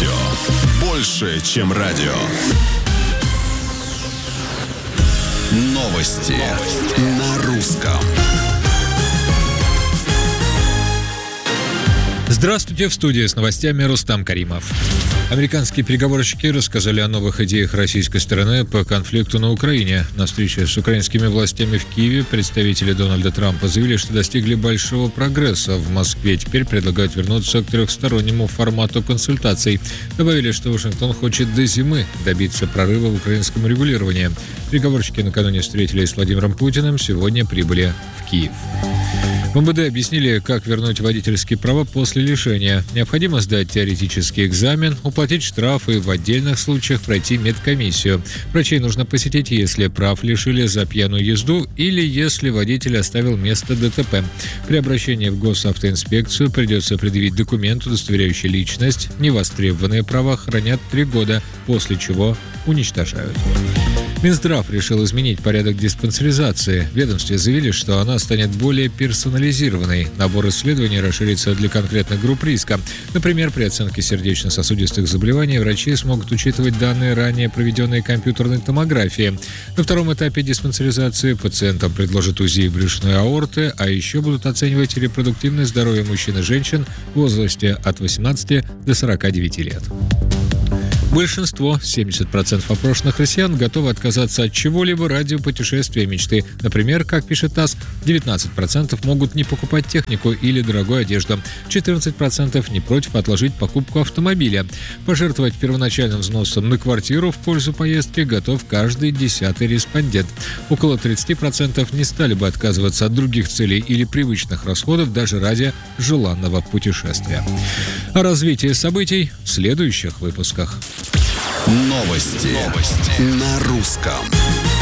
Все больше, чем радио. Новости на русском. Здравствуйте, в студии с новостями Рустам Каримов. Американские переговорщики рассказали о новых идеях российской стороны по конфликту на Украине. На встрече с украинскими властями в Киеве представители Дональда Трампа заявили, что достигли большого прогресса. В Москве теперь предлагают вернуться к трехстороннему формату консультаций. Добавили, что Вашингтон хочет до зимы добиться прорыва в украинском регулировании. Переговорщики накануне встретились с Владимиром Путиным, сегодня прибыли в Киев. В МВД объяснили, как вернуть водительские права после лишения. Необходимо сдать теоретический экзамен, уплатить штрафы и в отдельных случаях пройти медкомиссию. Врачей нужно посетить, если прав лишили за пьяную езду или если водитель оставил место ДТП. При обращении в госавтоинспекцию придется предъявить документ, удостоверяющий личность. Невостребованные права хранят 3 года, после чего уничтожают. Минздрав решил изменить порядок диспансеризации. В ведомстве заявили, что она станет более персонализированной. Набор исследований расширится для конкретных групп риска. Например, при оценке сердечно-сосудистых заболеваний врачи смогут учитывать данные ранее проведенной компьютерной томографии. На втором этапе диспансеризации пациентам предложат УЗИ брюшной аорты, а еще будут оценивать репродуктивное здоровье мужчин и женщин в возрасте от 18 до 49 лет. Большинство, 70% опрошенных россиян, готовы отказаться от чего-либо ради путешествия мечты. Например, как пишет ТАСС, 19% могут не покупать технику или дорогую одежду. 14% не против отложить покупку автомобиля. Пожертвовать первоначальным взносом на квартиру в пользу поездки готов каждый 10-й респондент. Около 30% не стали бы отказываться от других целей или привычных расходов даже ради желанного путешествия. О развитии событий в следующих выпусках. Новости на русском.